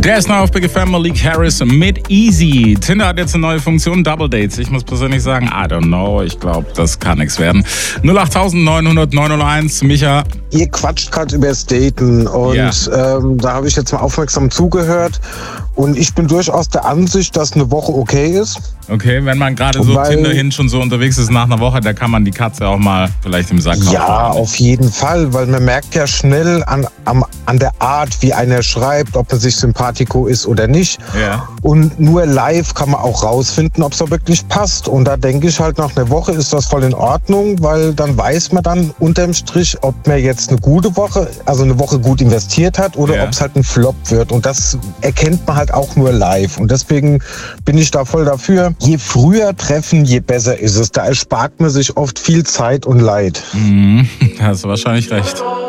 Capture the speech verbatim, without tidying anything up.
Der ist noch auf Big F M, Malik Harris mit Easy. Tinder hat jetzt eine neue Funktion, Double Dates. Ich muss persönlich sagen, I don't know, ich glaube, das kann nichts werden. null acht neun null null neun null eins, Micha. Ihr quatscht gerade über das Daten und Ja. ähm, da habe ich jetzt mal aufmerksam zugehört und ich bin durchaus der Ansicht, dass eine Woche okay ist. Okay, wenn man gerade so Weil- Tinder hin schon so unterwegs ist nach einer Woche, da kann man die Katze auch mal vielleicht im Sack Ja, haben. auf jeden Fall, weil man merkt ja schnell an, am, an der Art, wie einer schreibt, ob man sich sympathico ist oder nicht. Ja. Und nur live kann man auch rausfinden, ob es da wirklich passt. Und da denke ich halt, nach einer Woche ist das voll in Ordnung, weil dann weiß man dann unterm Strich, ob man jetzt eine gute Woche, also eine Woche gut investiert hat oder Ja. ob es halt ein Flop wird. Und das erkennt man halt auch nur live. Und deswegen bin ich da voll dafür. Je früher treffen, je besser ist es. Da erspart man sich oft viel Zeit und Leid. Mhm, da hast du wahrscheinlich recht.